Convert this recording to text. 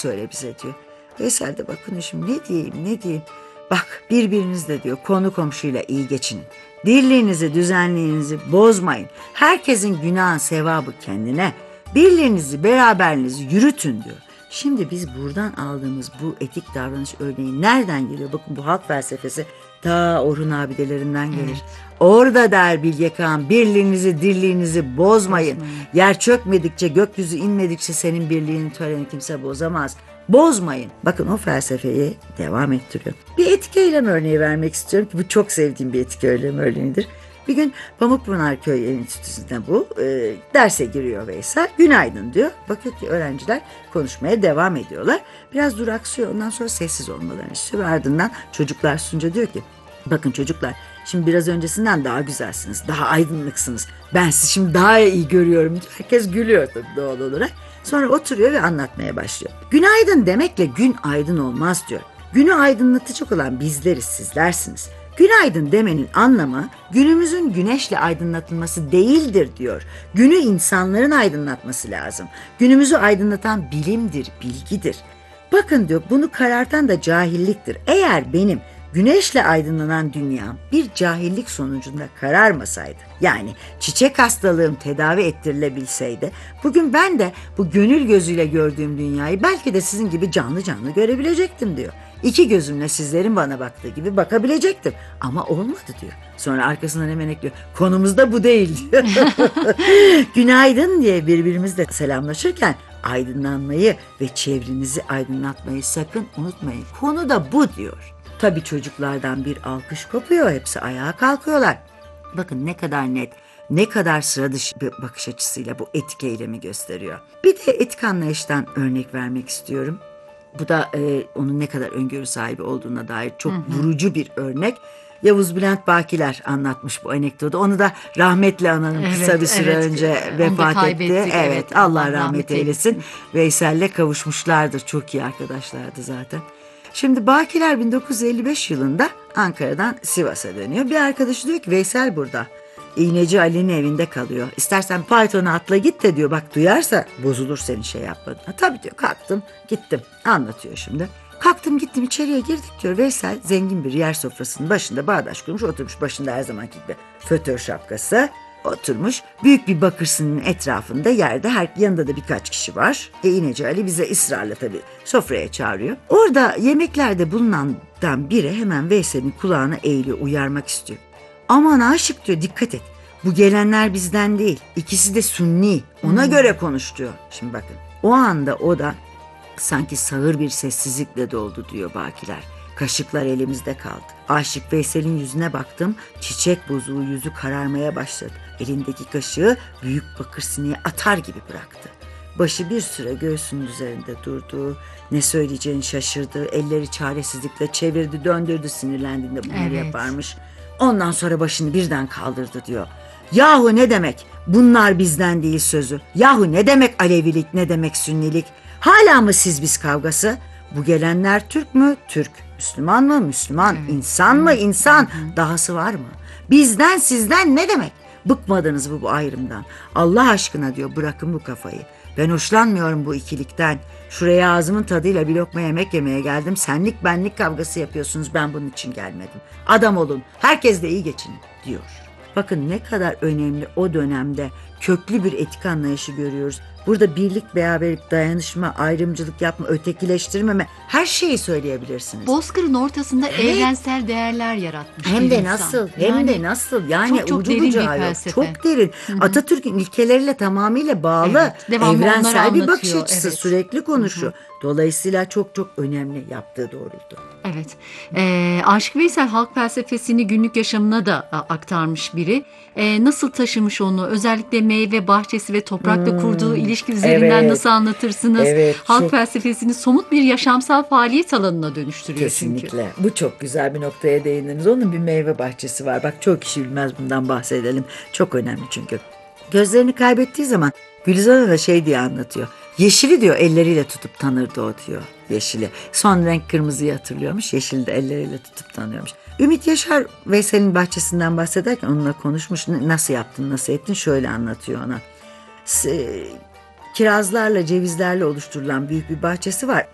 söyle bize diyor. Veysel de bakın şimdi ne diyeyim. Bak birbirinizle diyor konu komşuyla iyi geçinin. Dirliğinizi düzenliğinizi bozmayın. Herkesin günahı sevabı kendine. Birliğinizi beraberliğinizi yürütün diyor. Şimdi biz buradan aldığımız bu etik davranış örneği nereden geliyor? Bakın bu halk felsefesi ta Orhun abidelerinden gelir. Evet. Orada der Bilge Kağan, birliğinizi dirliğinizi bozmayın. Yer çökmedikçe gökyüzü inmedikçe senin birliğini töreni kimse bozamaz. Bozmayın. Bakın o felsefeyi devam ettiriyor. Bir etik eylem örneği vermek istiyorum ki bu çok sevdiğim bir etik eylem örneğidir. Bir gün Pamukpınar Köy Enstitüsü'nde bu derse giriyor Veysel. Günaydın diyor. Bakıyor ki öğrenciler konuşmaya devam ediyorlar. Biraz duraksıyor. Ondan sonra sessiz olmalarını istiyor. Ve ardından çocuklar sunca diyor ki bakın çocuklar şimdi biraz öncesinden daha güzelsiniz. Daha aydınlıksınız. Ben sizi şimdi daha iyi görüyorum. Herkes gülüyor tabii doğal olarak. Sonra oturuyor ve anlatmaya başlıyor. Günaydın demekle gün aydın olmaz diyor. Günü aydınlatacak olan bizleriz, sizlersiniz. Günaydın demenin anlamı günümüzün güneşle aydınlatılması değildir diyor. Günü insanların aydınlatması lazım. Günümüzü aydınlatan bilimdir, bilgidir. Bakın diyor bunu karartan da cahilliktir. Eğer benim güneşle aydınlanan dünyam bir cahillik sonucunda kararmasaydı, yani çiçek hastalığım tedavi ettirilebilseydi, bugün ben de bu gönül gözüyle gördüğüm dünyayı belki de sizin gibi canlı canlı görebilecektim diyor. İki gözümle sizlerin bana baktığı gibi bakabilecektim ama olmadı diyor. Sonra arkasından hemen ekliyor. Konumuz da bu değil diyor. Günaydın diye birbirimizle selamlaşırken aydınlanmayı ve çevrenizi aydınlatmayı sakın unutmayın. Konu da bu diyor. Tabii çocuklardan bir alkış kopuyor. Hepsi ayağa kalkıyorlar. Bakın ne kadar net, ne kadar sıra dışı bir bakış açısıyla bu etik eylemi gösteriyor. Bir de etik anlayıştan örnek vermek istiyorum. Bu da onun ne kadar öngörü sahibi olduğuna dair çok vurucu bir örnek. Yavuz Bülent Bakiler anlatmış bu anekdotu. Onu da rahmetle analım, kısa bir süre önce vefat etti. Evet, Allah rahmet eylesin. Veysel'le kavuşmuşlardır. Çok iyi arkadaşlardı zaten. Şimdi Bakiler 1955 yılında Ankara'dan Sivas'a dönüyor. Bir arkadaşı diyor ki Veysel burada. İğneci Ali'nin evinde kalıyor. İstersen Python'a atla git de diyor. Bak duyarsa bozulur senin şey yapmadın. Tabii diyor kalktım gittim. Anlatıyor şimdi. Kalktım gittim içeriye girdik diyor. Veysel zengin bir yer sofrasının başında bağdaş kurmuş oturmuş. Başında her zamanki gibi fötör şapkası. Oturmuş büyük bir bakırsının etrafında yerde yanında da birkaç kişi var. İğneci Ali bize ısrarla tabii sofraya çağırıyor. Orada yemeklerde bulunandan biri hemen Veysel'in kulağına eğiliyor uyarmak istiyor. Aman aşık diyor dikkat et. Bu gelenler bizden değil. İkisi de Sünni. Ona göre konuş diyor. Şimdi bakın o anda o da sanki sağır bir sessizlikle doldu diyor Bakiler. Kaşıklar elimizde kaldı. Aşık Veysel'in yüzüne baktım. Çiçek bozuğu yüzü kararmaya başladı. Elindeki kaşığı büyük bakır sineye atar gibi bıraktı. Başı bir süre göğsünün üzerinde durdu. Ne söyleyeceğini şaşırdı. Elleri çaresizlikle çevirdi, döndürdü sinirlendiğinde bunları yaparmış. Ondan sonra başını birden kaldırdı diyor. Yahu ne demek? Bunlar bizden değil sözü. Yahu ne demek Alevilik, ne demek Sünnilik? Hala mı siz biz kavgası? Bu gelenler Türk mü? Türk. Müslüman mı? Müslüman. İnsan mı? İnsan. Dahası var mı? Bizden sizden ne demek? Bıkmadınız mı bu ayrımdan? Allah aşkına diyor bırakın bu kafayı. Ben hoşlanmıyorum bu ikilikten. Şuraya ağzımın tadıyla bir lokma yemek yemeye geldim. Senlik benlik kavgası yapıyorsunuz. Ben bunun için gelmedim. Adam olun. Herkesle iyi geçinin diyor. Bakın ne kadar önemli o dönemde köklü bir etik anlayışı görüyoruz. Burada birlik, beraberlik, dayanışma, ayrımcılık yapma, ötekileştirmeme her şeyi söyleyebilirsiniz. Bozkır'ın ortasında evrensel değerler yaratmış hem bir de insan. nasıl, hem de nasıl. Yani çok ucu derin bir bucağı yok. felsefe. Çok derin. Atatürk'ün ilkeleriyle tamamıyla bağlı. Devamlı Evrensel bir onları bakış anlatıyor, açısı sürekli konuşuyor. Dolayısıyla çok çok önemli yaptığı doğrultu. Evet. Aşık Veysel halk felsefesini günlük yaşamına da aktarmış biri. Nasıl taşımış onu? Özellikle meyve bahçesi ve toprakla kurduğu ilişki üzerinden nasıl anlatırsınız? Halk felsefesini somut bir yaşamsal faaliyet alanına dönüştürüyor Kesinlikle. çünkü. Bu çok güzel bir noktaya değindiniz. Onun bir meyve bahçesi var. Bak çok kişi bilmez, bundan bahsedelim. Çok önemli çünkü. Gözlerini kaybettiği zaman Gülizar'a da şey diye anlatıyor. Yeşili diyor elleriyle tutup tanırdı o diyor yeşili. Son renk kırmızıyı hatırlıyormuş. Yeşili de elleriyle tutup tanıyormuş. Ümit Yaşar Veysel'in bahçesinden bahsederken onunla konuşmuş. Nasıl yaptın, nasıl ettin? Şöyle anlatıyor ona. Kirazlarla, cevizlerle oluşturulan büyük bir bahçesi var.